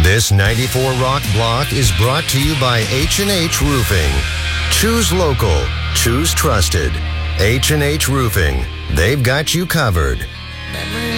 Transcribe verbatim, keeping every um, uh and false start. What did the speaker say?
This ninety-four Rock Block is brought to you by H and H Roofing. Choose local. Choose trusted. H and H Roofing. They've got you covered.